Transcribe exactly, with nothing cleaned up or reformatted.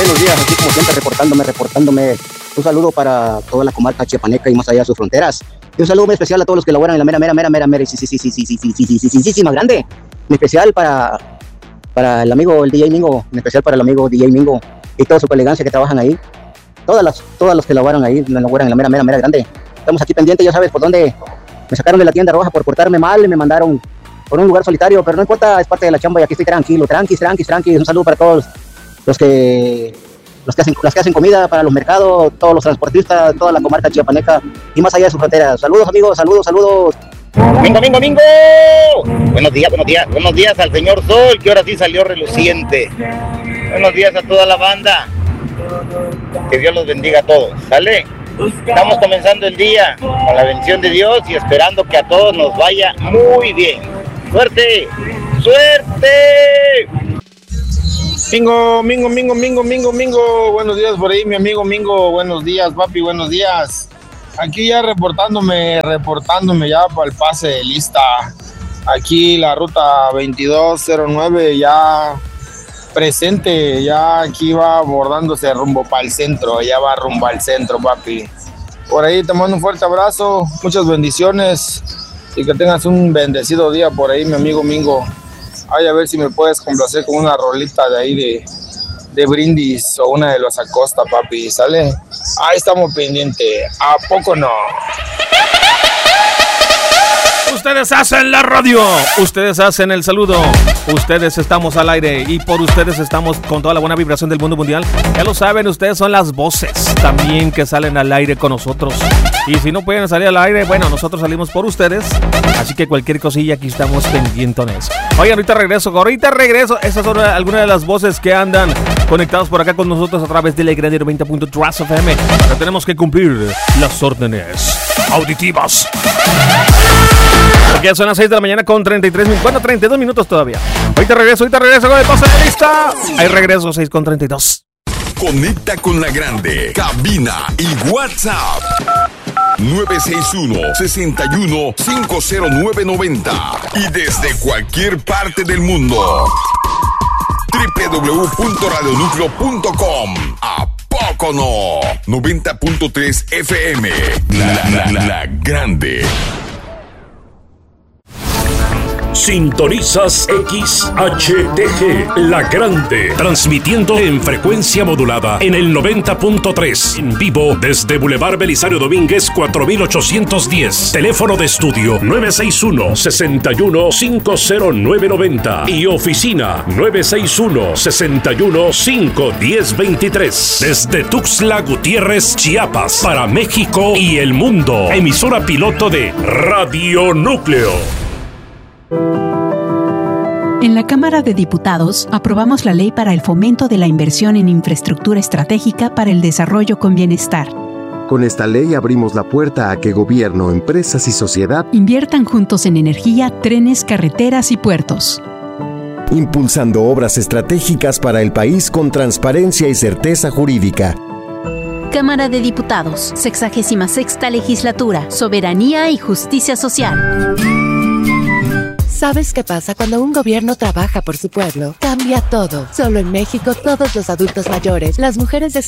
buenos días, así como siempre reportándome, reportándome. Un saludo para toda la comarca chiapaneca y más allá de sus fronteras. Y un saludo muy especial a todos los que laboran en la mera, mera, mera, mera, mera, sí, sí, sí, sí, sí, sí, sí, sí, sí, sí, sí, sí, más grande. En especial para, para el amigo, el D J Mingo, en especial para el amigo D J Mingo y toda su elegancia que trabajan ahí. Todas las, todas los que laboran ahí, laboran en la mera, mera, mera grande. Estamos aquí pendientes, ya sabes por dónde. Me sacaron de la tienda roja por portarme mal y me mandaron por un lugar solitario, pero no importa, es parte de la chamba y aquí estoy tranquilo, tranqui, tranqui, tranqui. Un saludo para todos los que, los que hacen, las que hacen comida, para los mercados, todos los transportistas, toda la comarca chiapaneca y más allá de sus fronteras. Saludos amigos, saludos, saludos. Mingo, Mingo, Mingo. Buenos días, buenos días, buenos días al señor Sol, que ahora sí salió reluciente. Buenos días a toda la banda. Que Dios los bendiga a todos, ¿sale? Estamos comenzando el día con la bendición de Dios y esperando que a todos nos vaya muy bien. ¡Suerte! ¡Suerte! Mingo, Mingo, Mingo, Mingo, Mingo, Mingo. Buenos días por ahí, mi amigo Mingo. Buenos días, papi, buenos días. Aquí ya reportándome, reportándome ya para el pase de lista. Aquí la ruta veintidós cero nueve ya presente, ya aquí va abordándose rumbo para el centro, ya va rumbo al centro, papi. Por ahí te mando un fuerte abrazo, muchas bendiciones y que tengas un bendecido día por ahí, mi amigo Mingo. Ay, a ver si me puedes complacer con una rolita de ahí de, de Brindis o una de los Acosta, papi, ¿sale? Ahí estamos pendientes, ¿a poco no? Ustedes hacen la radio, ustedes hacen el saludo, ustedes estamos al aire y por ustedes estamos con toda la buena vibración del mundo mundial. Ya lo saben, ustedes son las voces también que salen al aire con nosotros. Y si no pueden salir al aire, bueno, nosotros salimos por ustedes. Así que cualquier cosilla aquí estamos pendientes. Oigan, ahorita regreso, ahorita regreso. Esas son algunas de las voces que andan conectados por acá con nosotros a través de la Grande noventa punto tres F M. Pero tenemos que cumplir las órdenes auditivas. Porque ya son las seis de la mañana con treinta y tres minutos. Bueno, treinta y dos minutos todavía. Ahorita regreso, ahorita regreso con el pase de lista. Ahí regreso, seis con treinta y dos. Conecta con la Grande. Cabina y WhatsApp. nueve seis uno, seis uno, cinco cero nueve nueve cero. Y desde cualquier parte del mundo. doble u doble u doble u punto radio núcleo punto com. ¿A poco no? noventa punto tres F M. La, la, la, la Grande. Sintonizas X H T G, La Grande, transmitiendo en frecuencia modulada en el noventa punto tres, en vivo desde Boulevard Belisario Domínguez cuatro mil ochocientos diez, teléfono de estudio nueve seis uno, seis uno, cinco cero nueve nueve cero y oficina nueve seis uno, seis uno, cinco uno cero dos tres, desde Tuxtla Gutiérrez, Chiapas, para México y el mundo, emisora piloto de Radio Núcleo. En la Cámara de Diputados aprobamos la Ley para el Fomento de la Inversión en Infraestructura Estratégica para el Desarrollo con Bienestar. Con esta ley abrimos la puerta a que gobierno, empresas y sociedad inviertan juntos en energía, trenes, carreteras y puertos, impulsando obras estratégicas para el país con transparencia y certeza jurídica. Cámara de Diputados, sexagésima sexta Legislatura, Soberanía y Justicia Social. ¿Sabes qué pasa cuando un gobierno trabaja por su pueblo? Cambia todo. Solo en México, todos los adultos mayores, las mujeres de